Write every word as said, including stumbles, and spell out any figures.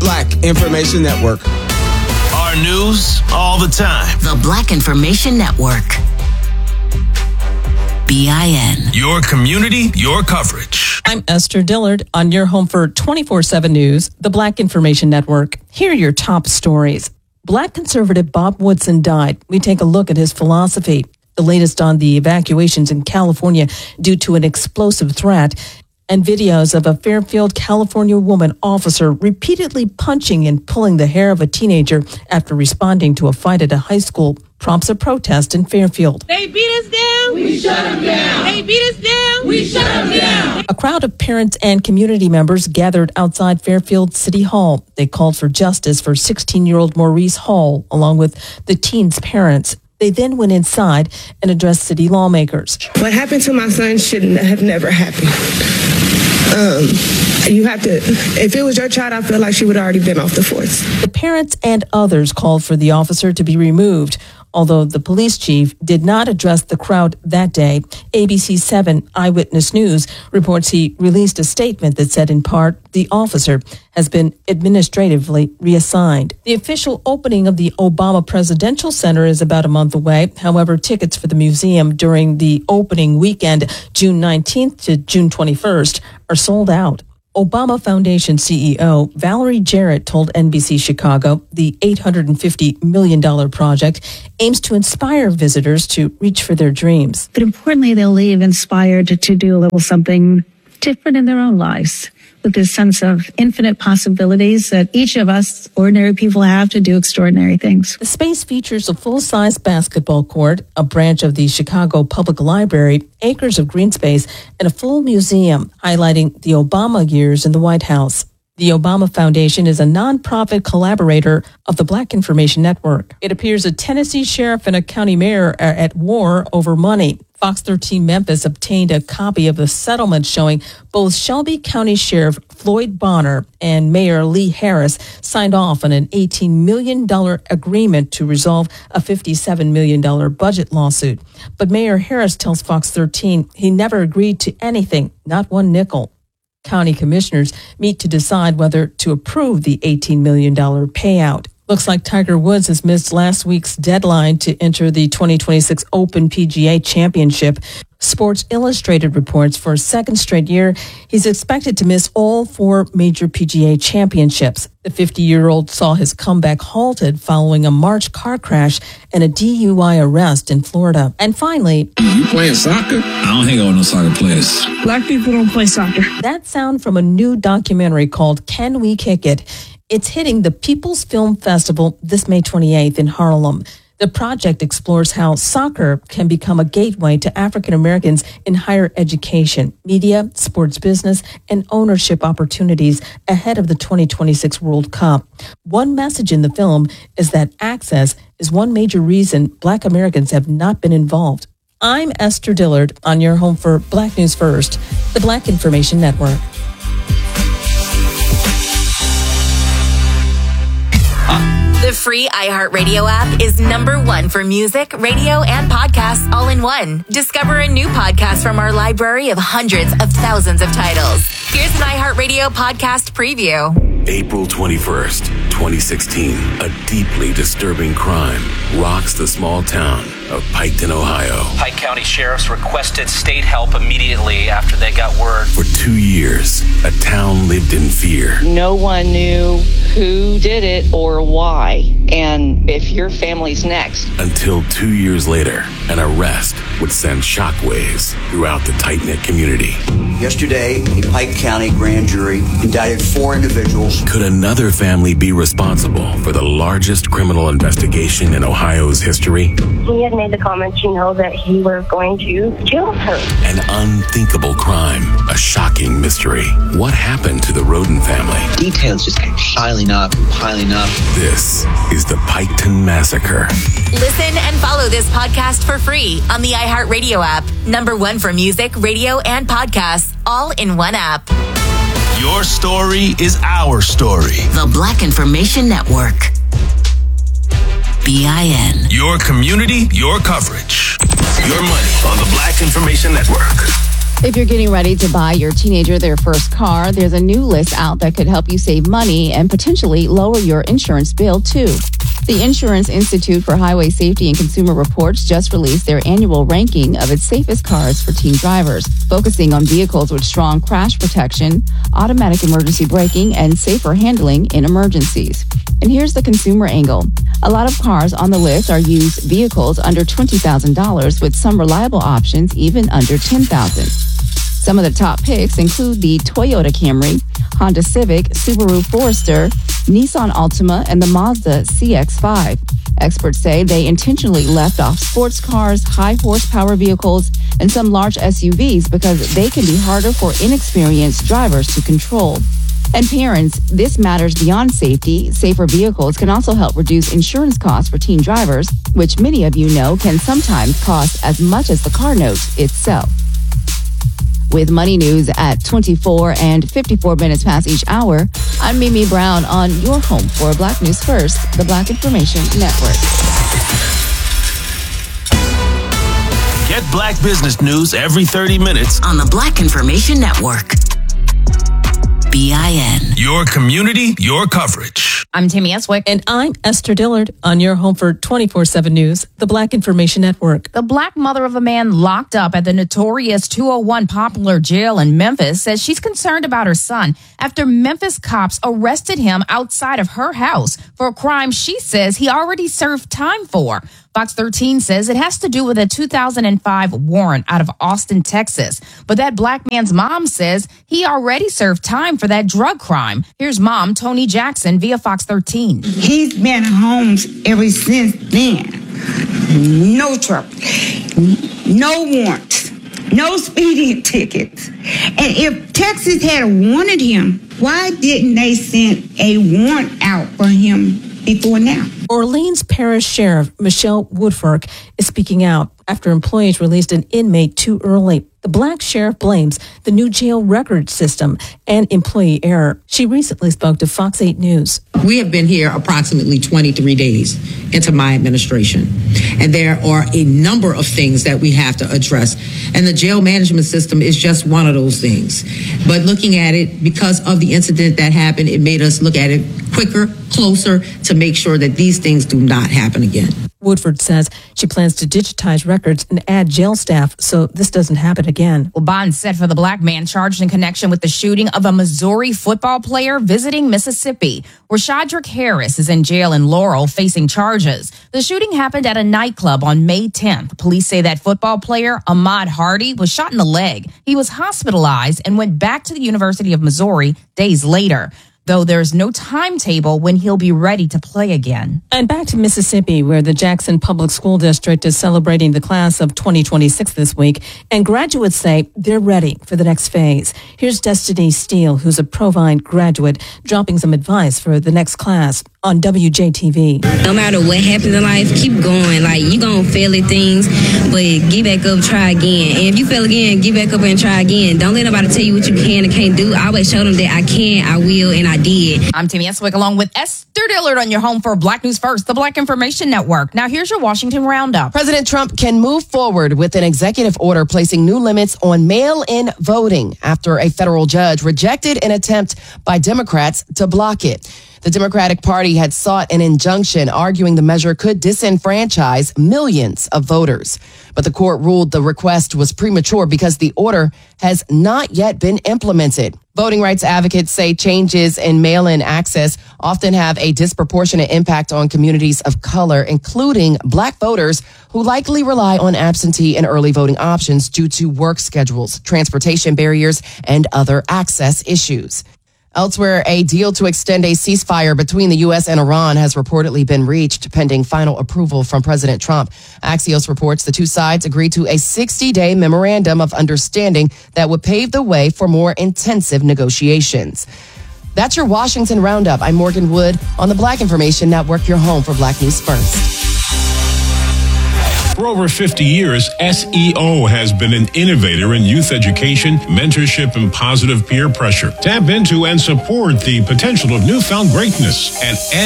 Black Information Network. Our news all the time. The Black Information Network. B I N. Your community, your coverage. I'm Esther Dillard on your home for twenty-four seven News, the Black Information Network. Here are your top stories. Black conservative Bob Woodson died. We take a look at his philosophy. The latest on the evacuations in California due to an explosive threat, and videos of a Fairfield, California woman officer repeatedly punching and pulling the hair of a teenager after responding to a fight at a high school prompts a protest in Fairfield. They beat us down. We shut them down. They beat us down. We shut them down. A crowd of parents and community members gathered outside Fairfield City Hall. They called for justice for sixteen-year-old Maurice Hall, along with the teen's parents. They then went inside and addressed city lawmakers. What happened to my son shouldn't have never happened. Um, you have to, if it was your child, I feel like she would have already been off the force. The parents and others called for the officer to be removed, although the police chief did not address the crowd that day. A B C seven Eyewitness News reports he released a statement that said, in part, the officer has been administratively reassigned. The official opening of the Obama Presidential Center is about a month away. However, tickets for the museum during the opening weekend, June nineteenth to June twenty-first, are sold out. Obama Foundation C E O Valerie Jarrett told N B C Chicago the eight hundred fifty million dollars project aims to inspire visitors to reach for their dreams. But importantly, they'll leave inspired to, to do a little something different in their own lives, with this sense of infinite possibilities that each of us ordinary people have to do extraordinary things. The space features a full-size basketball court, a branch of the Chicago Public Library, acres of green space, and a full museum highlighting the Obama years in the White House. The Obama Foundation is a nonprofit collaborator of the Black Information Network. It appears a Tennessee sheriff and a county mayor are at war over money. Fox thirteen Memphis obtained a copy of the settlement showing both Shelby County Sheriff Floyd Bonner and Mayor Lee Harris signed off on an eighteen million dollars agreement to resolve a fifty-seven million dollars budget lawsuit. But Mayor Harris tells Fox thirteen he never agreed to anything, not one nickel. County commissioners meet to decide whether to approve the eighteen million dollars payout. Looks like Tiger Woods has missed last week's deadline to enter the twenty twenty-six Open P G A Championship. Sports Illustrated reports for a second straight year, he's expected to miss all four major P G A championships. The fifty-year-old saw his comeback halted following a March car crash and a D U I arrest in Florida. And finally... You playing soccer? I don't hang out with no soccer players. Black people don't play soccer. That sound from a new documentary called Can We Kick It? It's hitting the People's Film Festival this May twenty-eighth in Harlem. The project explores how soccer can become a gateway to African Americans in higher education, media, sports business, and ownership opportunities ahead of the twenty twenty-six World Cup. One message in the film is that access is one major reason Black Americans have not been involved. I'm Esther Dillard on your home for Black News First, the Black Information Network. The free iHeartRadio app is number one for music, radio, and podcasts all in one. Discover a new podcast from our library of hundreds of thousands of titles. Here's an iHeartRadio podcast preview. April twenty-first, twenty sixteen, a deeply disturbing crime rocks the small town of Piketon, Ohio. Pike County sheriffs requested state help immediately after they got word. For two years, a town lived in fear. No one knew who did it or why, and if your family's next. Until two years later, an arrest would send shockwaves throughout the tight-knit community. Yesterday, a Pike County grand jury indicted four individuals. Could another family be responsible for the largest criminal investigation in Ohio's history? He had made the comment, you know, that he was going to kill her. An unthinkable crime, a shocking mystery. What happened to the Roden family? Details just kept piling up and piling up. This is the Piketon Massacre. Listen and follow this podcast for free on the iHeartRadio app. Number one for music, radio, and podcasts, all in one app. Your story is our story. The Black Information Network. B I N. Your community, your coverage. Your money on the Black Information Network. If you're getting ready to buy your teenager their first car, there's a new list out that could help you save money and potentially lower your insurance bill, too. The Insurance Institute for Highway Safety and Consumer Reports just released their annual ranking of its safest cars for teen drivers, focusing on vehicles with strong crash protection, automatic emergency braking, and safer handling in emergencies. And here's the consumer angle. A lot of cars on the list are used vehicles under twenty thousand dollars, with some reliable options even under ten thousand dollars. Some of the top picks include the Toyota Camry, Honda Civic, Subaru Forester, Nissan Altima, and the Mazda C X five. Experts say they intentionally left off sports cars, high-horsepower vehicles, and some large S U Vs because they can be harder for inexperienced drivers to control. And parents, this matters beyond safety. Safer vehicles can also help reduce insurance costs for teen drivers, which many of you know can sometimes cost as much as the car note itself. With Money News at twenty-four and fifty-four minutes past each hour, I'm Mimi Brown on your home for Black News First, the Black Information Network. Get Black business news every thirty minutes on the Black Information Network. B I N. Your community, your coverage. I'm Tammy Eswick. And I'm Esther Dillard on your home for twenty-four seven News, the Black Information Network. The black mother of a man locked up at the notorious two oh one Poplar Jail in Memphis says she's concerned about her son after Memphis cops arrested him outside of her house for a crime she says he already served time for. Fox thirteen says it has to do with a two thousand five warrant out of Austin, Texas. But that black man's mom says he already served time for that drug crime. Here's mom, Tony Jackson, via Fox thirteen. He's been home ever since then. No trouble. No warrants. No speeding tickets. And if Texas had wanted him, why didn't they send a warrant out for him before now? Orleans Parish Sheriff Michelle Woodfork is speaking out after employees released an inmate too early. The black sheriff blames the new jail record system and employee error. She recently spoke to Fox eight News. We have been here approximately twenty-three days into my administration, and there are a number of things that we have to address. And the jail management system is just one of those things. But looking at it, because of the incident that happened, it made us look at it quicker, closer, to make sure that these things do not happen again. Woodford says she plans to digitize records and add jail staff so this doesn't happen again. Well, bond set for the black man charged in connection with the shooting of a Missouri football player visiting Mississippi. Rashadrick Harris is in jail in Laurel facing charges. The shooting happened at a nightclub on May tenth. Police say that football player, Ahmad Hardy, was shot in the leg. He was hospitalized and went back to the University of Missouri days later, though there's no timetable when he'll be ready to play again. And back to Mississippi, where the Jackson Public School District is celebrating the class of twenty twenty-six this week, and graduates say they're ready for the next phase. Here's Destiny Steele, who's a Provine graduate, dropping some advice for the next class on W J T V. No matter what happens in life, keep going. Like, you're going to fail at things, but get back up, try again. And if you fail again, get back up and try again. Don't let nobody tell you what you can and can't do. I always show them that I can, I will, and I did. I'm Tammy Eswick along with Esther Dillard on your home for Black News First, the Black Information Network. Now here's your Washington Roundup. President Trump can move forward with an executive order placing new limits on mail-in voting after a federal judge rejected an attempt by Democrats to block it. The Democratic Party had sought an injunction arguing the measure could disenfranchise millions of voters. But the court ruled the request was premature because the order has not yet been implemented. Voting rights advocates say changes in mail-in access often have a disproportionate impact on communities of color, including black voters who likely rely on absentee and early voting options due to work schedules, transportation barriers, and other access issues. Elsewhere, a deal to extend a ceasefire between the U S and Iran has reportedly been reached, pending final approval from President Trump. Axios reports the two sides agreed to a sixty-day memorandum of understanding that would pave the way for more intensive negotiations. That's your Washington Roundup. I'm Morgan Wood on the Black Information Network, your home for Black News First. For over fifty years, S E O has been an innovator in youth education, mentorship, and positive peer pressure. Tap into and support the potential of newfound greatness at S E O.